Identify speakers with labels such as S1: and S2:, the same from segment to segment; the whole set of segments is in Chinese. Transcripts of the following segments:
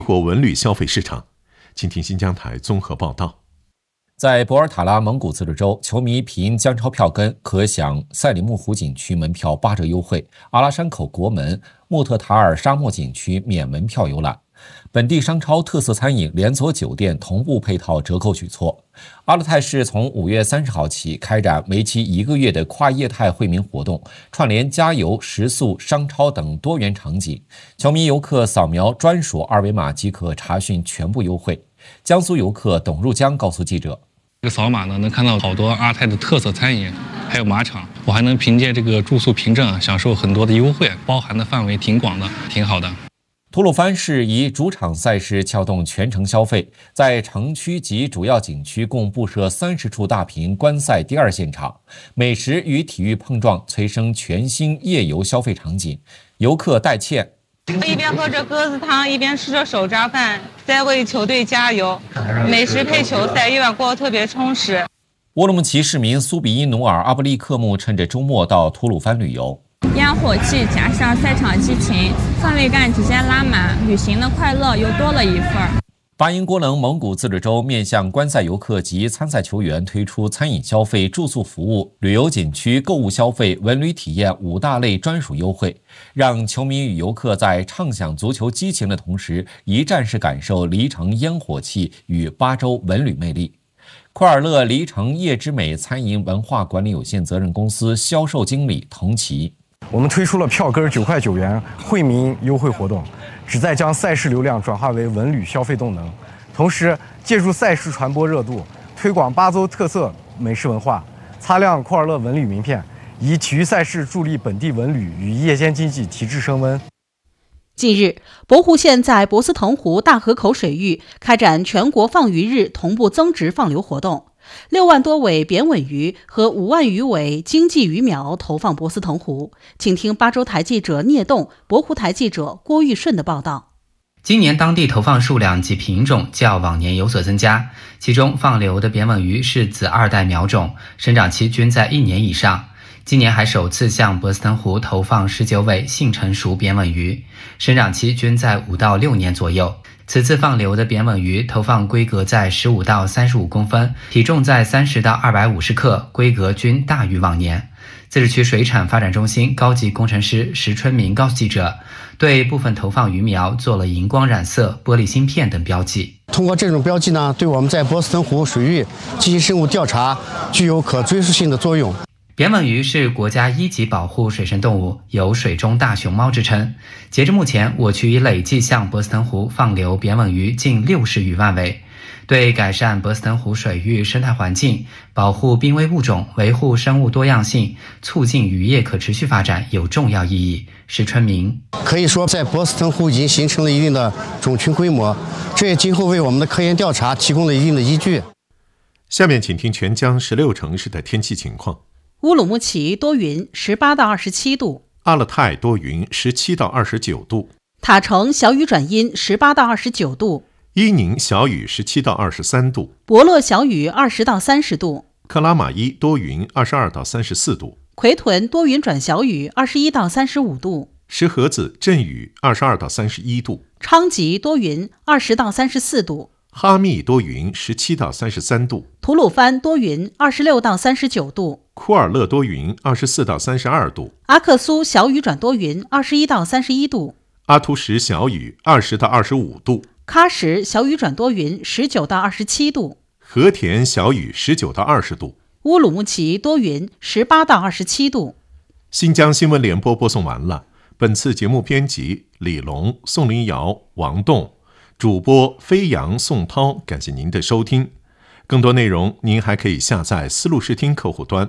S1: 或文旅消费市场。请听新疆台综合报道。
S2: 在博尔塔拉蒙古自治州，球迷凭姜钞票根可享赛里木湖景区门票8折优惠，阿拉山口国门、穆特塔尔沙漠景区免门票游览。本地商超、特色餐饮、连锁酒店同步配套折扣举措。阿勒泰市从5月30号起开展为期1个月的跨业态惠民活动，串联加油、食宿、商超等多元场景。球迷游客扫描专属二维码即可查询全部优惠。江苏游客董入江告诉记者，
S3: 这个扫码呢，能看到好多阿泰的特色餐饮，还有马场。我还能凭借这个住宿凭证享受很多的优惠，包含的范围挺广的，挺好的。
S2: 吐鲁番市以主场赛事撬动全城消费，在城区及主要景区共布设30处大屏观赛第二现场，美食与体育碰撞，催生全新夜游消费场景。游客戴倩。
S4: 一边喝着鸽子汤，一边吃着手抓饭，在为球队加油。美食配球赛，夜晚过得特别充实。
S2: 乌鲁木齐市民苏比伊努尔阿布利克木趁着周末到吐鲁番旅游。
S5: 烟火气加上赛场激情，氛围感直接拉满，旅行的快乐又多了一份。
S2: 巴音郭楞蒙古自治州面向观赛游客及参赛球员推出餐饮消费、住宿服务、旅游景区、购物消费、文旅体验5大类专属优惠，让球迷与游客在畅享足球激情的同时，一站式感受黎城烟火气与巴州文旅魅力。库尔勒黎城夜之美餐饮文化管理有限责任公司销售经理童奇。
S6: 我们推出了票根9块9元惠民优惠活动，旨在将赛事流量转化为文旅消费动能，同时借助赛事传播热度，推广巴州特色美食文化，擦亮库尔勒文旅名片，以体育赛事助力本地文旅与夜间经济提质升温。
S7: 近日，博湖县在博斯腾湖大河口水域开展全国放鱼日同步增值放流活动，6万多尾扁吻鱼和5万余尾经济鱼苗投放博斯腾湖。请听巴州台记者聂栋、博湖台记者郭玉顺的报道。
S8: 今年当地投放数量及品种较往年有所增加，其中放流的扁吻鱼是子2代苗种，生长期均在1年以上。今年还首次向博斯腾湖投放19尾性成熟扁吻鱼，生长期均在5到6年左右。此次放流的扁吻鱼投放规格在15到35公分，体重在30到250克，规格均大于往年。自治区水产发展中心高级工程师石春明告诉记者，对部分投放鱼苗做了荧光染色、玻璃芯片等标记。
S9: 通过这种标记呢，对我们在博斯腾湖水域进行生物调查具有可追溯性的作用。
S8: 扁吻鱼是国家1级保护水生动物，有水中大熊猫之称。截至目前，我区已累计向博斯腾湖放流扁吻鱼近60余万尾，对改善博斯腾湖水域生态环境、保护濒危物种、维护生物多样性、促进渔业可持续发展有重要意义。石春明
S9: 可以说，在博斯腾湖已经形成了一定的种群规模，这也今后为我们的科研调查提供了一定的依据。
S1: 下面请听全疆16城市的天气情况。
S7: 乌鲁木齐多云，18到27度；
S1: 阿勒泰多云，17到29度；
S7: 塔城小雨转阴，18到29度；
S1: 伊宁小雨，17到23度；
S7: 博乐小雨，20到30度；
S1: 克拉玛依多云，22到34度；
S7: 奎屯多云转小雨，21到35度；
S1: 石河子阵雨，22到31度；
S7: 昌吉多云，20到34度；
S1: 哈密多云，17到33度；
S7: 吐鲁番多云，26到39度；
S1: 库尔勒多云，24到32度；
S7: 阿克苏小雨转多云，21到31度；
S1: 阿图什小雨，20到25度；
S7: 喀什小雨转多云，19到27度；
S1: 和田小雨，19到20度；
S7: 乌鲁木齐多云，18到27度。
S1: 新疆新闻联播播送完了。本次节目编辑李龙、宋林瑶、王栋，主播飞扬、宋涛。感谢您的收听。更多内容您还可以下载丝路视听客户端。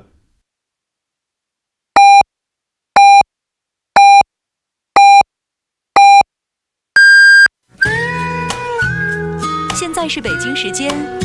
S10: 现在是北京时间